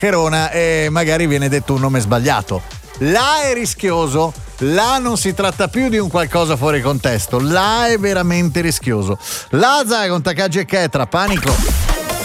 Cherona e magari viene detto un nome sbagliato. Là è rischioso, là non si tratta più di un qualcosa fuori contesto, là è veramente rischioso. Lazza con Takagi e Ketra, Panico.